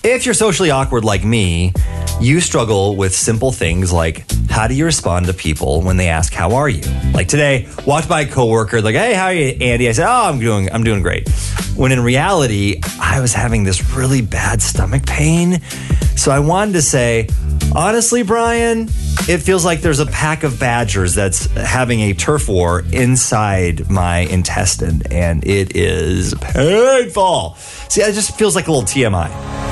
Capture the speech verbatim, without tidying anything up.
If you're socially awkward like me, you struggle with simple things like, how do you respond to people when they ask, how are you? Like today, walked by a coworker, like, hey, how are you, Andy? I said, oh, I'm doing, I'm doing great. When in reality, I was having this really bad stomach pain. So I wanted to say, honestly, Brian, it feels like there's a pack of badgers that's having a turf war inside my intestine, and it is painful. See, it just feels like a little T M I.